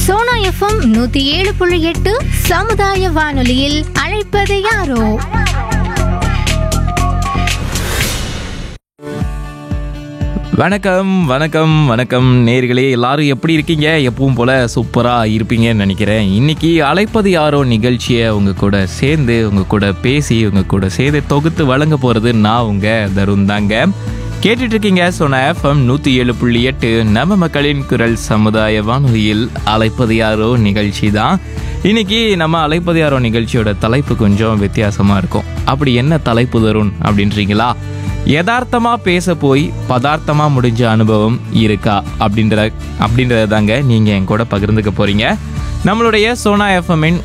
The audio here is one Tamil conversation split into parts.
சோனா எஃப்எம் 107.8 சமுதாய வானொலியில் அழைப்பது யாரோ. வணக்கம் வணக்கம் வணக்கம் நேயர்களே, எல்லாரும் எப்படி இருக்கீங்க? எப்பவும் போல சூப்பராக இருப்பீங்கன்னு நினைக்கிறேன். இன்னைக்கு அழைப்பது யாரோ நிகழ்ச்சியை உங்கள் கூட சேர்ந்து உங்கள் கூட பேசி உங்கள் கூட சேர்ந்து தொகுத்து வழங்க போகிறது நான் உங்கள் தருண் தாங்க. கேட்டுட்டு இருக்கீங்க சோனா எஃப்எம் 107.8 நம்ம மக்களின் குரல் சமுதாய வானொலியில் அழைப்பது யாரோ நிகழ்ச்சி தான். இன்னைக்கு நம்ம அழைப்பது யாரோ நிகழ்ச்சியோட தலைப்பு கொஞ்சம் வித்தியாசமாக இருக்கும். அப்படி என்ன தலைப்பு தருண் அப்படின்றீங்களா? யதார்த்தமா பேச போய் பதார்த்தமா முடிஞ்ச அனுபவம் இருக்கா அப்படின்றத தாங்க நீங்க என் கூட பகிர்ந்துக்க போறீங்க. நம்மளுடைய சோனா எஃப்எம்மின்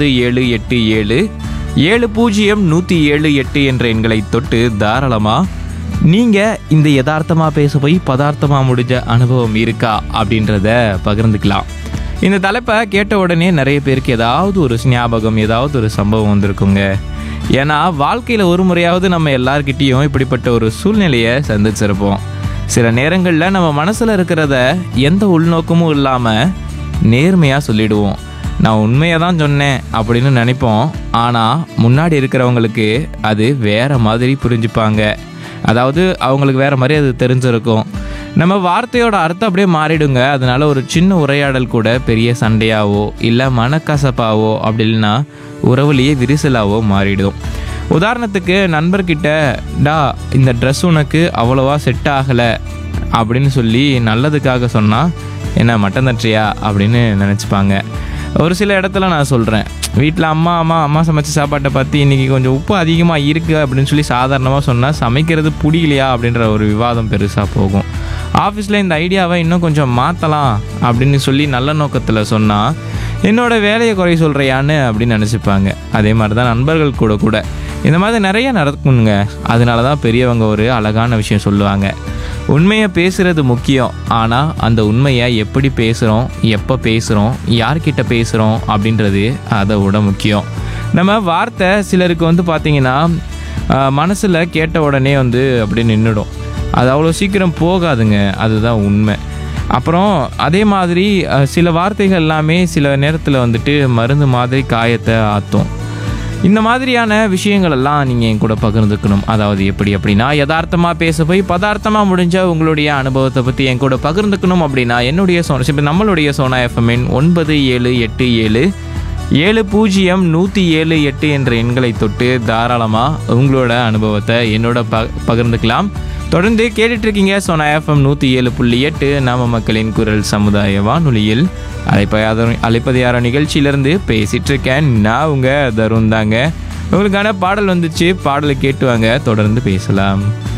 9777070178 என்ற எண்களை தொட்டு தாராளமா நீங்க இந்த யதார்த்தமா பேச போய் பதார்த்தமா முடிஞ்ச அனுபவம் இருக்கா அப்படின்றத பகிர்ந்துக்கலாம். இந்த தலைப்பை கேட்ட உடனே நிறைய பேருக்கு ஏதாவது ஒரு ஞாபகம், ஏதாவது ஒரு சம்பவம் வந்திருக்குங்க. ஏன்னா வாழ்க்கையில் ஒரு முறையாவது நம்ம எல்லார்கிட்டேயும் இப்படிப்பட்ட ஒரு சூழ்நிலையை சந்திச்சிருப்போம். சில நேரங்களில் நம்ம மனசில் இருக்கிறத எந்த உள்நோக்கமும் இல்லாமல் நேர்மையாக சொல்லிடுவோம். நான் உண்மையாக தான் சொன்னேன் அப்படின்னு நினைப்போம். ஆனால் முன்னாடி இருக்கிறவங்களுக்கு அது வேறு மாதிரி புரிஞ்சுப்பாங்க. அதாவது அவங்களுக்கு வேறு மாதிரி அது தெரிஞ்சிருக்கும். நம்ம வார்த்தையோட அர்த்தம் அப்படியே மாறிடுங்க. அதனால ஒரு சின்ன உரையாடல் கூட பெரிய சண்டையாவோ இல்லை மனக்கசப்பாவோ அப்படி இல்லைன்னா உறவுலேயே விரிசலாவோ மாறிடும். உதாரணத்துக்கு நண்பர்கிட்ட இந்த ட்ரெஸ் உனக்கு அவ்வளோவா செட் ஆகலை அப்படின்னு சொல்லி நல்லதுக்காக சொன்னால் என்ன மட்டன் தட்டுறியா அப்படின்னு நினச்சிப்பாங்க. ஒரு சில இடத்துல நான் சொல்கிறேன், வீட்டில் அம்மா சமைச்ச சாப்பாட்டை பார்த்து இன்றைக்கி கொஞ்சம் உப்பு அதிகமாக இருக்குது அப்படின்னு சொல்லி சாதாரணமாக சொன்னால் சமைக்கிறது பிடிக்கலையா அப்படின்ற ஒரு விவாதம் பெருசாக போகும். ஆஃபீஸில் இந்த ஐடியாவை இன்னும் கொஞ்சம் மாற்றலாம் அப்படின்னு சொல்லி நல்ல நோக்கத்தில் சொன்னால் என்னோடய வேலையை குறை சொல்கிறியான்னு அப்படின்னு நினச்சிப்பாங்க. அதே மாதிரி தான் நண்பர்கள் கூட இந்த மாதிரி நிறைய நடக்குங்க. அதனால தான் பெரியவங்க ஒரு அழகான விஷயம் சொல்லுவாங்க, உண்மையை பேசுகிறது முக்கியம், ஆனால் அந்த உண்மையை எப்படி பேசுகிறோம், எப்போ பேசுகிறோம், யார்கிட்ட பேசுகிறோம் அப்படின்றது அதை விட முக்கியம். நம்ம வார்த்தை சிலருக்கு பார்த்திங்கன்னா மனசில் கேட்ட உடனே அப்படி நின்றுடும். அது அவ்வளோ சீக்கிரம் போகாதுங்க, அதுதான் உண்மை. அப்புறம் அதே மாதிரி சில வார்த்தைகள் எல்லாமே சில நேரத்தில் மருந்து மாதிரி காயத்தை ஆற்றும். இந்த மாதிரியான விஷயங்கள் எல்லாம் நீங்கள் என் கூட பகிர்ந்துக்கணும். அதாவது எப்படி அப்படின்னா, யதார்த்தமாக பேச போய் பதார்த்தமாக முடிஞ்ச உங்களுடைய அனுபவத்தை பற்றி என் கூட பகிர்ந்துக்கணும். அப்படின்னா என்னுடைய நம்மளுடைய சோனா எஃப்எம்மின் 9777070178 என்ற எண்களை தொட்டு தாராளமாக உங்களோட அனுபவத்தை என்னோட பகிர்ந்துக்கலாம். தொடர்ந்து கேட்டுட்ருக்கீங்க சோனா எஃப்எம் 107.8 நாம மக்களின் குரல் சமுதாய வானொலியில் அழைப்பது யாரோ நிகழ்ச்சியிலேருந்து பேசிகிட்டு இருக்கேன். நான் உங்கள் தருண் தாங்க. உங்களுக்கான பாடல் வந்துச்சு, பாடலை கேட்டு வாங்க, தொடர்ந்து பேசலாம்.